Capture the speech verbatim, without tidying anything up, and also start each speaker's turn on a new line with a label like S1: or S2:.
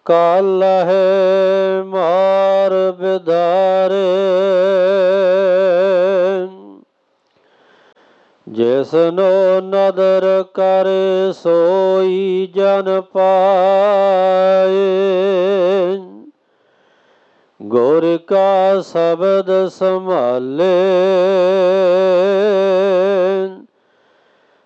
S1: ਕਾਲਹਿ ਮਾਰ ਬਿਦਾਰੇ। ਜਿਸਨੋ ਨਦਰ ਕਰੇ ਸੋਈ ਜਨ ਪਾਏ। ਗੁਰ ਕਾ ਸ਼ਬਦ ਸੰਭਾਲੇ।